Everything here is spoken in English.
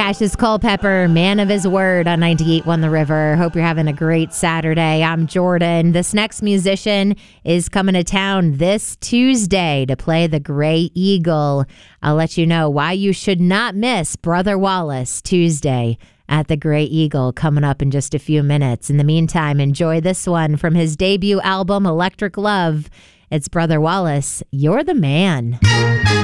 Cassius Culpepper, man of his word on 98.1 The River. Hope you're having a great Saturday. I'm Jordan. This next musician is coming to town this Tuesday to play the Gray Eagle. I'll let you know why you should not miss Brother Wallace Tuesday at the Gray Eagle coming up in just a few minutes. In the meantime, enjoy this one from his debut album, Electric Love. It's Brother Wallace, You're the Man.